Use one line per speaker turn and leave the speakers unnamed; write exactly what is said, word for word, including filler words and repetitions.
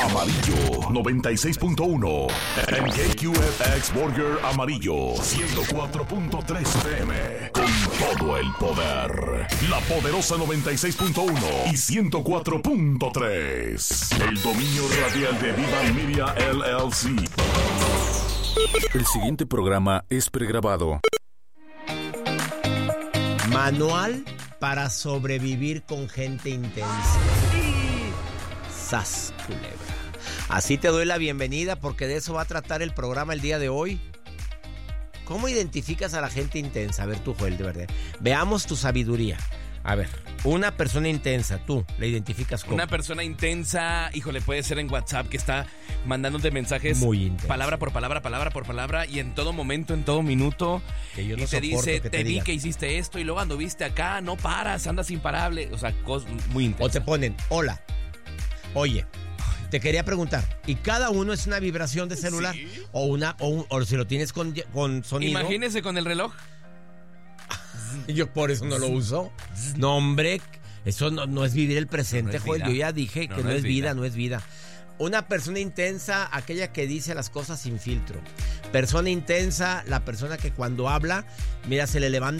Amarillo noventa y seis punto uno. En K Q F X Burger Amarillo ciento cuatro punto tres F M. Con todo el poder. La Poderosa noventa y seis punto uno y ciento cuatro punto tres. El dominio radial de Viva Media L L C. El siguiente programa es pregrabado.
Manual para sobrevivir con gente intensa. Sas, culebra. Así te doy la bienvenida porque de eso va a tratar el programa el día de hoy. ¿Cómo identificas a la gente intensa? A ver tú, Joel, de verdad. Veamos tu sabiduría. A ver, una persona intensa, tú, ¿la identificas como?
Una persona intensa, híjole, puede ser en WhatsApp que está mandándote mensajes
muy intenso,
palabra por palabra, palabra por palabra, y en todo momento, en todo minuto,
que yo no
y te dice,
que te,
te vi
diga.
que hiciste esto y luego anduviste acá, no paras, andas imparable, o sea, cosas muy intensas.
O te ponen, hola, oye, te quería preguntar, ¿y cada uno es una vibración de celular?
¿Sí?
O una o, un, o si lo tienes con, con sonido.
Imagínese con el reloj.
Yo por eso no lo uso. No, hombre, eso no, no es vivir el presente, no es Joel. Yo ya dije no, que no, no es vida, vida, no es vida. Una persona intensa, aquella que dice las cosas sin filtro. Persona intensa, la persona que cuando habla, mira, se le levanta